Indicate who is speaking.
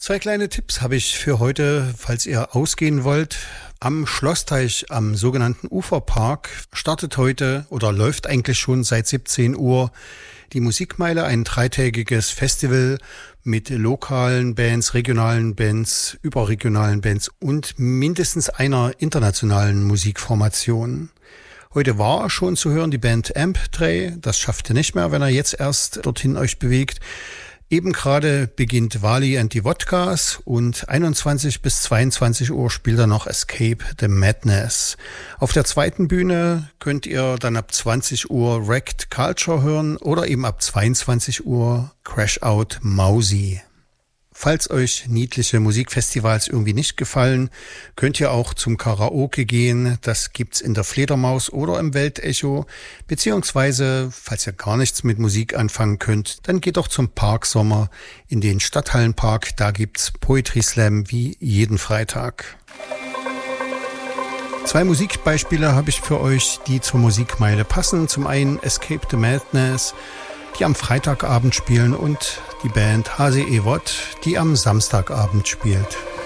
Speaker 1: 2 kleine Tipps habe ich für heute, falls ihr ausgehen wollt. Am Schlossteich am sogenannten Uferpark startet heute oder läuft eigentlich schon seit 17 Uhr die Musikmeile, ein 3-tägiges Festival mit lokalen Bands, regionalen Bands, überregionalen Bands und mindestens einer internationalen Musikformation. Heute war schon zu hören die Band Amptray, das schafft ihr nicht mehr, wenn ihr jetzt erst dorthin euch bewegt. Eben gerade beginnt Wally and die Wodkas und 21 bis 22 Uhr spielt er noch Escape the Madness. Auf der zweiten Bühne könnt ihr dann ab 20 Uhr Wrecked Culture hören oder eben ab 22 Uhr Crash Out Mausi. Falls euch niedliche Musikfestivals irgendwie nicht gefallen, könnt ihr auch zum Karaoke gehen. Das gibt's in der Fledermaus oder im Weltecho. Beziehungsweise, falls ihr gar nichts mit Musik anfangen könnt, dann geht doch zum Parksommer in den Stadthallenpark. Da gibt's Poetry Slam wie jeden Freitag. 2 Musikbeispiele habe ich für euch, die zur Musikmeile passen. Zum einen Escape the Madness, die am Freitagabend spielen, und die Band HCE Wott, die am Samstagabend spielt.